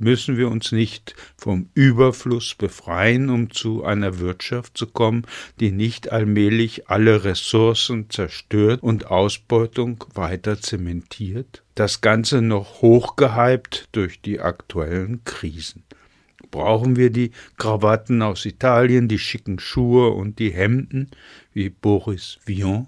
müssen wir uns nicht vom Überfluss befreien, um zu einer Wirtschaft zu kommen, die nicht allmählich alle Ressourcen zerstört und Ausbeutung weiter zementiert? Das Ganze noch hochgehypt durch die aktuellen Krisen. Brauchen wir die Krawatten aus Italien, die schicken Schuhe und die Hemden, wie Boris Vian?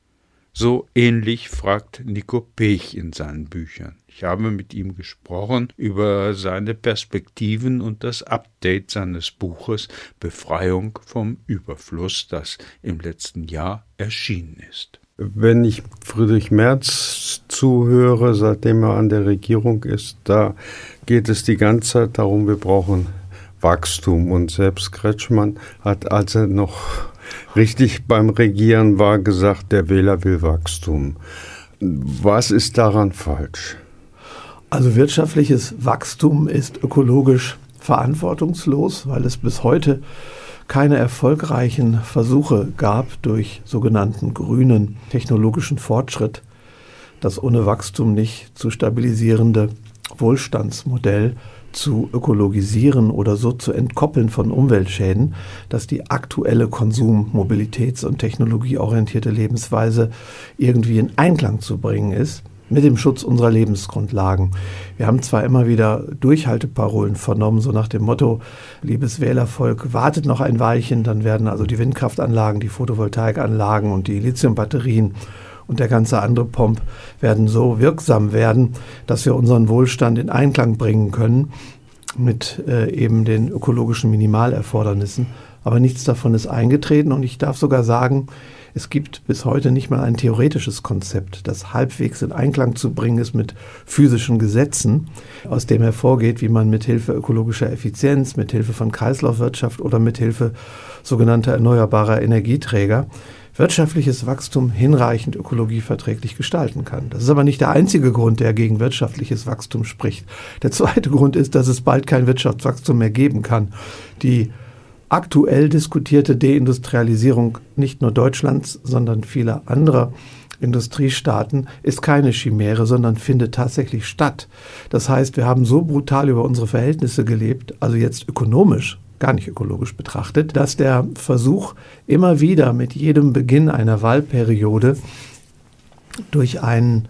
So ähnlich fragt Nico Pech in seinen Büchern. Ich habe mit ihm gesprochen über seine Perspektiven und das Update seines Buches Befreiung vom Überfluss, das im letzten Jahr erschienen ist. Wenn ich Friedrich Merz zuhöre, seitdem er an der Regierung ist, da geht es die ganze Zeit darum, wir brauchen Wachstum. Und selbst Kretschmann hat, als er noch richtig beim Regieren war, gesagt, der Wähler will Wachstum. Was ist daran falsch? Also wirtschaftliches Wachstum ist ökologisch verantwortungslos, weil es bis heute keine erfolgreichen Versuche gab, durch sogenannten grünen technologischen Fortschritt das ohne Wachstum nicht zu stabilisierende Wohlstandsmodell zu ökologisieren oder so zu entkoppeln von Umweltschäden, dass die aktuelle Konsum-, Mobilitäts- und technologieorientierte Lebensweise irgendwie in Einklang zu bringen ist mit dem Schutz unserer Lebensgrundlagen. Wir haben zwar immer wieder Durchhalteparolen vernommen, so nach dem Motto, liebes Wählervolk, wartet noch ein Weilchen, dann werden also die Windkraftanlagen, die Photovoltaikanlagen und die Lithiumbatterien und der ganze andere Pomp werden so wirksam werden, dass wir unseren Wohlstand in Einklang bringen können mit eben den ökologischen Minimalerfordernissen. Aber nichts davon ist eingetreten und ich darf sogar sagen, es gibt bis heute nicht mal ein theoretisches Konzept, das halbwegs in Einklang zu bringen ist mit physischen Gesetzen, aus dem hervorgeht, wie man mithilfe ökologischer Effizienz, mithilfe von Kreislaufwirtschaft oder mithilfe sogenannter erneuerbarer Energieträger wirtschaftliches Wachstum hinreichend ökologieverträglich gestalten kann. Das ist aber nicht der einzige Grund, der gegen wirtschaftliches Wachstum spricht. Der zweite Grund ist, dass es bald kein Wirtschaftswachstum mehr geben kann. Die aktuell diskutierte Deindustrialisierung nicht nur Deutschlands, sondern vieler anderer Industriestaaten ist keine Chimäre, sondern findet tatsächlich statt. Das heißt, wir haben so brutal über unsere Verhältnisse gelebt, also jetzt ökonomisch, gar nicht ökologisch betrachtet, dass der Versuch immer wieder mit jedem Beginn einer Wahlperiode durch einen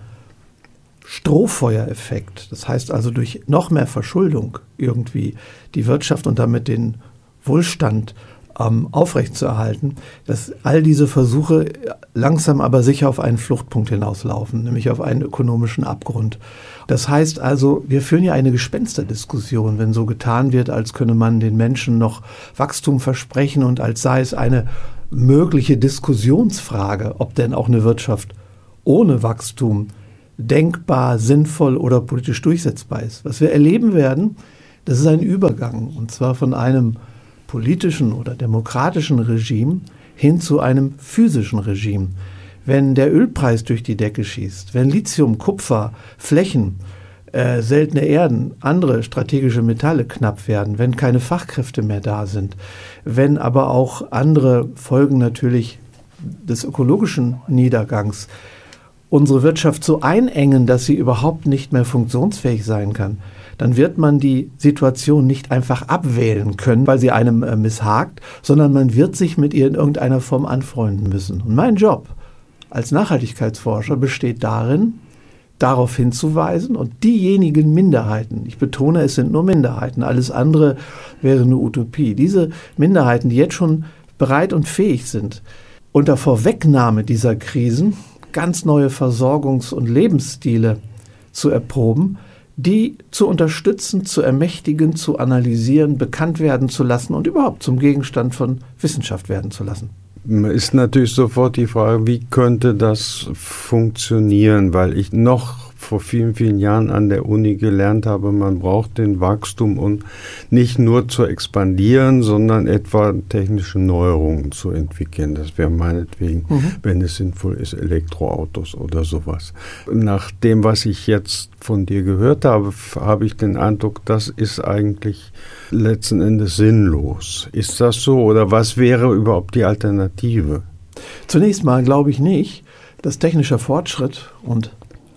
Strohfeuereffekt, das heißt also durch noch mehr Verschuldung irgendwie die Wirtschaft und damit den Wohlstand aufrechtzuerhalten, dass all diese Versuche langsam aber sicher auf einen Fluchtpunkt hinauslaufen, nämlich auf einen ökonomischen Abgrund. Das heißt also, wir führen ja eine Gespensterdiskussion, wenn so getan wird, als könne man den Menschen noch Wachstum versprechen und als sei es eine mögliche Diskussionsfrage, ob denn auch eine Wirtschaft ohne Wachstum denkbar, sinnvoll oder politisch durchsetzbar ist. Was wir erleben werden, das ist ein Übergang, und zwar von einem politischen oder demokratischen Regime hin zu einem physischen Regime. Wenn der Ölpreis durch die Decke schießt, wenn Lithium, Kupfer, Flächen, seltene Erden, andere strategische Metalle knapp werden, wenn keine Fachkräfte mehr da sind, wenn aber auch andere Folgen natürlich des ökologischen Niedergangs unsere Wirtschaft so einengen, dass sie überhaupt nicht mehr funktionsfähig sein kann, dann wird man die Situation nicht einfach abwählen können, weil sie einem misshagt, sondern man wird sich mit ihr in irgendeiner Form anfreunden müssen. Und mein Job als Nachhaltigkeitsforscher besteht darin, darauf hinzuweisen und diejenigen Minderheiten, ich betone, es sind nur Minderheiten, alles andere wäre eine Utopie, diese Minderheiten, die jetzt schon bereit und fähig sind, unter Vorwegnahme dieser Krisen ganz neue Versorgungs- und Lebensstile zu erproben, die zu unterstützen, zu ermächtigen, zu analysieren, bekannt werden zu lassen und überhaupt zum Gegenstand von Wissenschaft werden zu lassen. Ist natürlich sofort die Frage, wie könnte das funktionieren, weil ich noch vor vielen, vielen Jahren an der Uni gelernt habe, man braucht den Wachstum, um nicht nur zu expandieren, sondern etwa technische Neuerungen zu entwickeln. Das wäre meinetwegen, wenn es sinnvoll ist, Elektroautos oder sowas. Nach dem, was ich jetzt von dir gehört habe, habe ich den Eindruck, das ist eigentlich letzten Endes sinnlos. Ist das so oder was wäre überhaupt die Alternative? Zunächst mal glaube ich nicht, dass technischer Fortschritt und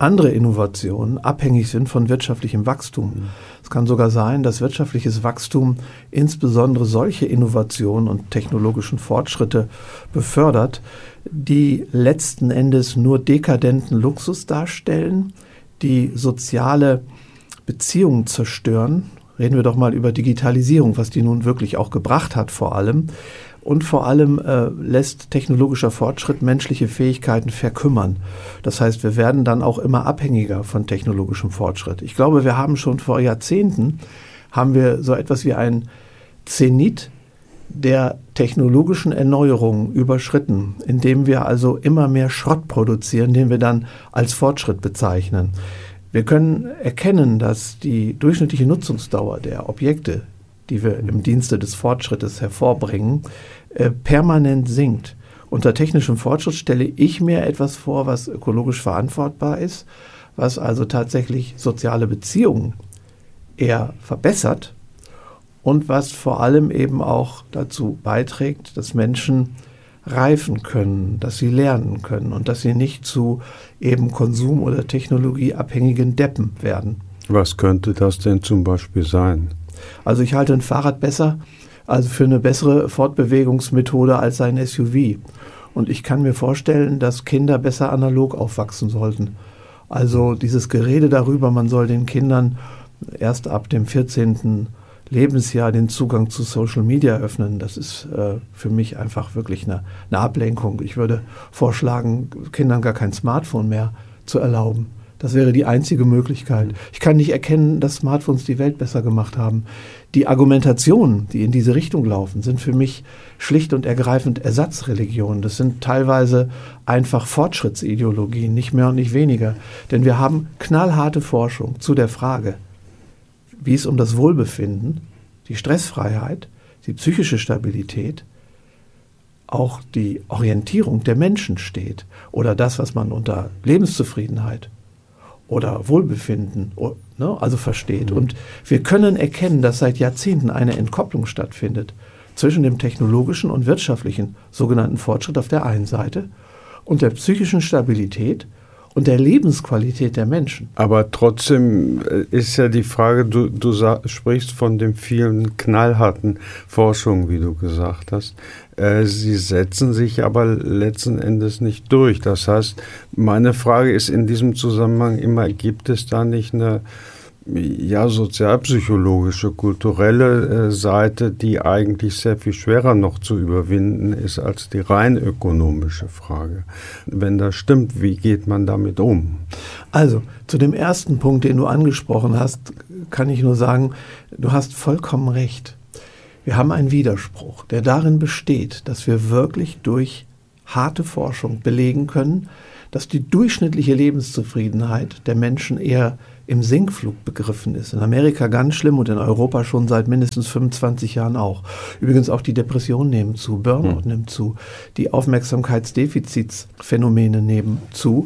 andere Innovationen abhängig sind von wirtschaftlichem Wachstum. Es kann sogar sein, dass wirtschaftliches Wachstum insbesondere solche Innovationen und technologischen Fortschritte befördert, die letzten Endes nur dekadenten Luxus darstellen, die soziale Beziehungen zerstören. Reden wir doch mal über Digitalisierung, was die nun wirklich auch gebracht hat vor allem. Und vor allem lässt technologischer Fortschritt menschliche Fähigkeiten verkümmern. Das heißt, wir werden dann auch immer abhängiger von technologischem Fortschritt. Ich glaube, wir haben schon vor Jahrzehnten so etwas wie ein Zenit der technologischen Erneuerung überschritten, indem wir also immer mehr Schrott produzieren, den wir dann als Fortschritt bezeichnen. Wir können erkennen, dass die durchschnittliche Nutzungsdauer der Objekte, die wir im Dienste des Fortschrittes hervorbringen, permanent sinkt. Unter technischem Fortschritt stelle ich mir etwas vor, was ökologisch verantwortbar ist, was also tatsächlich soziale Beziehungen eher verbessert und was vor allem eben auch dazu beiträgt, dass Menschen reifen können, dass sie lernen können und dass sie nicht zu eben konsum- oder technologieabhängigen Deppen werden. Was könnte das denn zum Beispiel sein? Also ich halte ein Fahrrad für eine bessere Fortbewegungsmethode als ein SUV. Und ich kann mir vorstellen, dass Kinder besser analog aufwachsen sollten. Also dieses Gerede darüber, man soll den Kindern erst ab dem 14. Lebensjahr den Zugang zu Social Media öffnen, das ist für mich einfach wirklich eine Ablenkung. Ich würde vorschlagen, Kindern gar kein Smartphone mehr zu erlauben. Das wäre die einzige Möglichkeit. Ich kann nicht erkennen, dass Smartphones die Welt besser gemacht haben. Die Argumentationen, die in diese Richtung laufen, sind für mich schlicht und ergreifend Ersatzreligionen. Das sind teilweise einfach Fortschrittsideologien, nicht mehr und nicht weniger. Denn wir haben knallharte Forschung zu der Frage, wie es um das Wohlbefinden, die Stressfreiheit, die psychische Stabilität, auch die Orientierung der Menschen steht oder das, was man unter Lebenszufriedenheit oder Wohlbefinden also versteht. Und wir können erkennen, dass seit Jahrzehnten eine Entkopplung stattfindet zwischen dem technologischen und wirtschaftlichen sogenannten Fortschritt auf der einen Seite und der psychischen Stabilität und der Lebensqualität der Menschen. Aber trotzdem ist ja die Frage, du sprichst von den vielen knallharten Forschungen, wie du gesagt hast. Sie setzen sich aber letzten Endes nicht durch. Das heißt, meine Frage ist in diesem Zusammenhang immer, gibt es da nicht eine sozialpsychologische, kulturelle Seite, die eigentlich sehr viel schwerer noch zu überwinden ist als die rein ökonomische Frage? Wenn das stimmt, wie geht man damit um? Also, zu dem ersten Punkt, den du angesprochen hast, kann ich nur sagen, du hast vollkommen recht. Wir haben einen Widerspruch, der darin besteht, dass wir wirklich durch harte Forschung belegen können, dass die durchschnittliche Lebenszufriedenheit der Menschen eher im Sinkflug begriffen ist. In Amerika ganz schlimm und in Europa schon seit mindestens 25 Jahren auch. Übrigens auch die Depressionen nehmen zu, Burnout nimmt zu, die Aufmerksamkeitsdefizitsphänomene nehmen zu,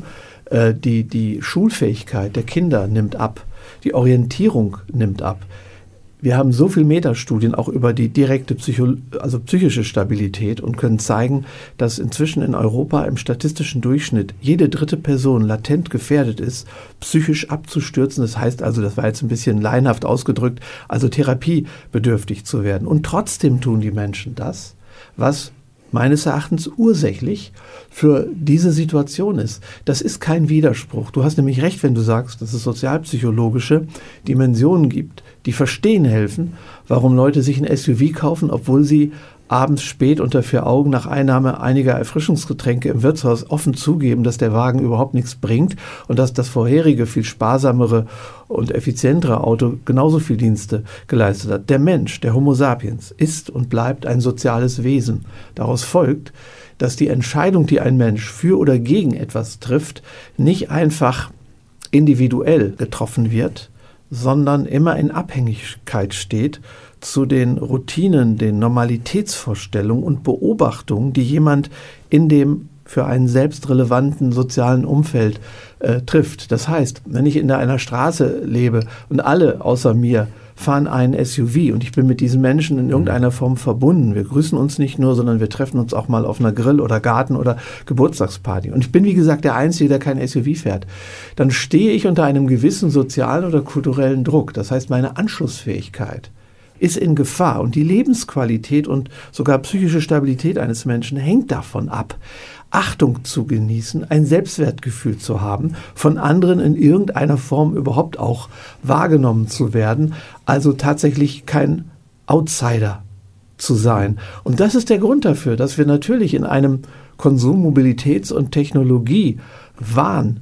die Schulfähigkeit der Kinder nimmt ab, die Orientierung nimmt ab. Wir haben so viele Metastudien auch über die direkte psychische Stabilität und können zeigen, dass inzwischen in Europa im statistischen Durchschnitt jede dritte Person latent gefährdet ist, psychisch abzustürzen. Das heißt also, das war jetzt ein bisschen laienhaft ausgedrückt, also therapiebedürftig zu werden. Und trotzdem tun die Menschen das, was meines Erachtens ursächlich für diese Situation ist. Das ist kein Widerspruch. Du hast nämlich recht, wenn du sagst, dass es sozialpsychologische Dimensionen gibt, die verstehen helfen, warum Leute sich ein SUV kaufen, obwohl sie abends spät unter 4 Augen nach Einnahme einiger Erfrischungsgetränke im Wirtshaus offen zugeben, dass der Wagen überhaupt nichts bringt und dass das vorherige, viel sparsamere und effizientere Auto genauso viel Dienste geleistet hat. Der Mensch, der Homo sapiens, ist und bleibt ein soziales Wesen. Daraus folgt, dass die Entscheidung, die ein Mensch für oder gegen etwas trifft, nicht einfach individuell getroffen wird, sondern immer in Abhängigkeit steht zu den Routinen, den Normalitätsvorstellungen und Beobachtungen, die jemand in dem für einen selbst relevanten sozialen Umfeld trifft. Das heißt, wenn ich in einer Straße lebe und alle außer mir fahren einen SUV und ich bin mit diesen Menschen in irgendeiner Form verbunden. Wir grüßen uns nicht nur, sondern wir treffen uns auch mal auf einer Grill- oder Garten- oder Geburtstagsparty. Und ich bin, wie gesagt, der Einzige, der kein SUV fährt. Dann stehe ich unter einem gewissen sozialen oder kulturellen Druck. Das heißt, meine Anschlussfähigkeit ist in Gefahr und die Lebensqualität und sogar psychische Stabilität eines Menschen hängt davon ab, Achtung zu genießen, ein Selbstwertgefühl zu haben, von anderen in irgendeiner Form überhaupt auch wahrgenommen zu werden, also tatsächlich kein Outsider zu sein. Und das ist der Grund dafür, dass wir natürlich in einem Konsum-, Mobilitäts- und Technologiewahn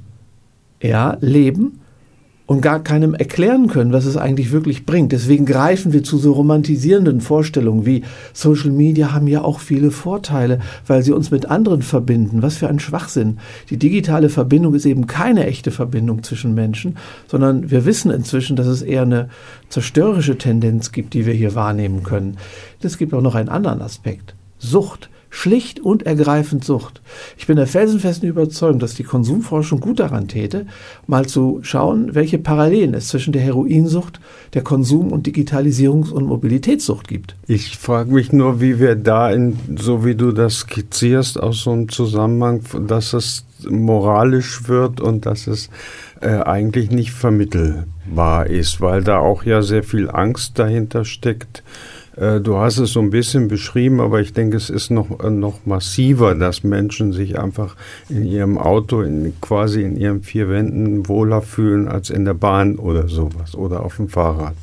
leben und gar keinem erklären können, was es eigentlich wirklich bringt. Deswegen greifen wir zu so romantisierenden Vorstellungen wie Social Media haben ja auch viele Vorteile, weil sie uns mit anderen verbinden. Was für ein Schwachsinn. Die digitale Verbindung ist eben keine echte Verbindung zwischen Menschen, sondern wir wissen inzwischen, dass es eher eine zerstörerische Tendenz gibt, die wir hier wahrnehmen können. Es gibt auch noch einen anderen Aspekt. Sucht. Schlicht und ergreifend Sucht. Ich bin der felsenfesten Überzeugung, dass die Konsumforschung gut daran täte, mal zu schauen, welche Parallelen es zwischen der Heroinsucht, der Konsum- und Digitalisierungs- und Mobilitätssucht gibt. Ich frage mich nur, wie wir da, so wie du das skizzierst, aus so einem Zusammenhang, dass es moralisch wird und dass es eigentlich nicht vermittelbar ist, weil da auch ja sehr viel Angst dahinter steckt. Du hast es so ein bisschen beschrieben, aber ich denke, es ist noch massiver, dass Menschen sich einfach in ihrem Auto, quasi in ihren vier Wänden wohler fühlen als in der Bahn oder sowas oder auf dem Fahrrad.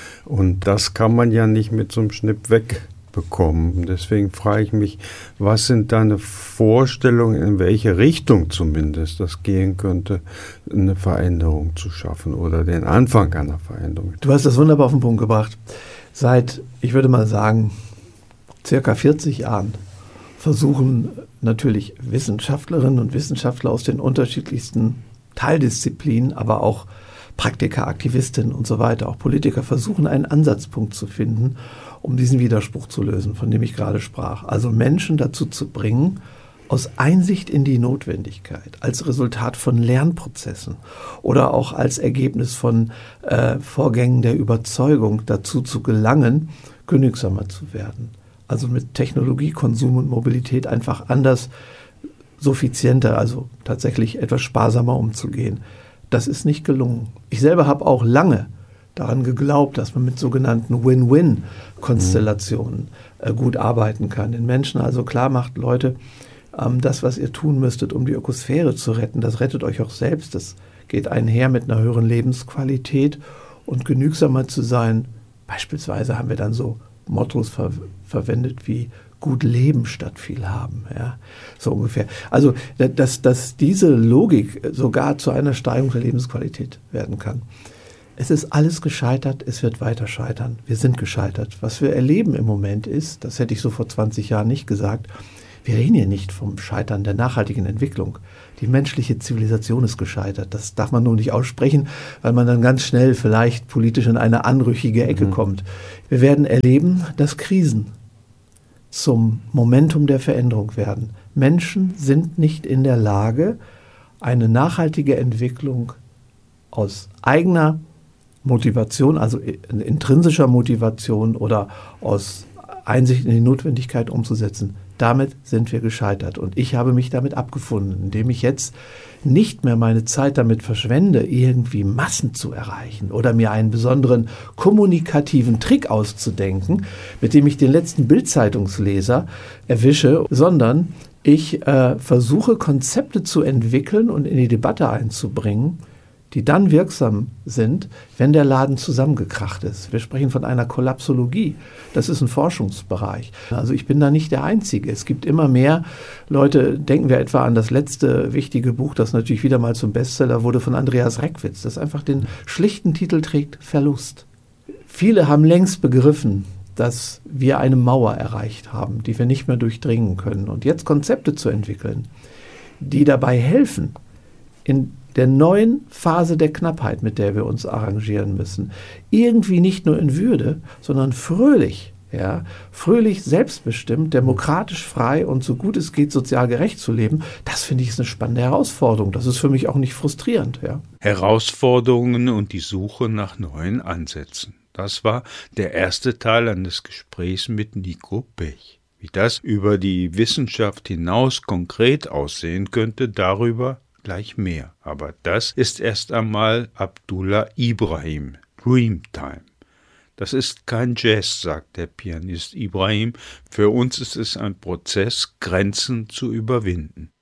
Und das kann man ja nicht mit so einem Schnipp wegbekommen. Deswegen frage ich mich, was sind deine Vorstellungen, in welche Richtung zumindest das gehen könnte, eine Veränderung zu schaffen oder den Anfang einer Veränderung? Du hast das wunderbar auf den Punkt gebracht. Seit, ich würde mal sagen, circa 40 Jahren versuchen natürlich Wissenschaftlerinnen und Wissenschaftler aus den unterschiedlichsten Teildisziplinen, aber auch Praktiker, Aktivistinnen und so weiter, auch Politiker versuchen, einen Ansatzpunkt zu finden, um diesen Widerspruch zu lösen, von dem ich gerade sprach. Also Menschen dazu zu bringen, aus Einsicht in die Notwendigkeit, als Resultat von Lernprozessen oder auch als Ergebnis von Vorgängen der Überzeugung dazu zu gelangen, genügsamer zu werden. Also mit Technologie, Konsum und Mobilität einfach anders, suffizienter, also tatsächlich etwas sparsamer umzugehen. Das ist nicht gelungen. Ich selber habe auch lange daran geglaubt, dass man mit sogenannten Win-Win-Konstellationen gut arbeiten kann. Den Menschen also klar macht, Leute, das, was ihr tun müsstet, um die Ökosphäre zu retten, das rettet euch auch selbst. Das geht einher mit einer höheren Lebensqualität und genügsamer zu sein. Beispielsweise haben wir dann so Mottos verwendet wie gut leben statt viel haben. Ja, so ungefähr. Also, dass diese Logik sogar zu einer Steigerung der Lebensqualität werden kann. Es ist alles gescheitert, es wird weiter scheitern. Wir sind gescheitert. Was wir erleben im Moment ist, das hätte ich so vor 20 Jahren nicht gesagt, wir reden hier nicht vom Scheitern der nachhaltigen Entwicklung. Die menschliche Zivilisation ist gescheitert. Das darf man nur nicht aussprechen, weil man dann ganz schnell vielleicht politisch in eine anrüchige Ecke kommt. Wir werden erleben, dass Krisen zum Momentum der Veränderung werden. Menschen sind nicht in der Lage, eine nachhaltige Entwicklung aus eigener Motivation, also intrinsischer Motivation oder aus Einsicht in die Notwendigkeit umzusetzen. Damit sind wir gescheitert. Und ich habe mich damit abgefunden, indem ich jetzt nicht mehr meine Zeit damit verschwende, irgendwie Massen zu erreichen oder mir einen besonderen kommunikativen Trick auszudenken, mit dem ich den letzten Bild-Zeitungsleser erwische, sondern ich versuche, Konzepte zu entwickeln und in die Debatte einzubringen, die dann wirksam sind, wenn der Laden zusammengekracht ist. Wir sprechen von einer Kollapsologie. Das ist ein Forschungsbereich. Also ich bin da nicht der Einzige. Es gibt immer mehr Leute, denken wir etwa an das letzte wichtige Buch, das natürlich wieder mal zum Bestseller wurde, von Andreas Reckwitz, das einfach den schlichten Titel trägt, Verlust. Viele haben längst begriffen, dass wir eine Mauer erreicht haben, die wir nicht mehr durchdringen können. Und jetzt Konzepte zu entwickeln, die dabei helfen, in der neuen Phase der Knappheit, mit der wir uns arrangieren müssen, irgendwie nicht nur in Würde, sondern fröhlich, fröhlich, selbstbestimmt, demokratisch, frei und so gut es geht sozial gerecht zu leben, das finde ich ist eine spannende Herausforderung. Das ist für mich auch nicht frustrierend. Ja. Herausforderungen und die Suche nach neuen Ansätzen. Das war der erste Teil eines Gesprächs mit Nico Pech. Wie das über die Wissenschaft hinaus konkret aussehen könnte, darüber gleich mehr. Aber das ist erst einmal Abdullah Ibrahim, Dreamtime. Das ist kein Jazz, sagt der Pianist Ibrahim. Für uns ist es ein Prozess, Grenzen zu überwinden.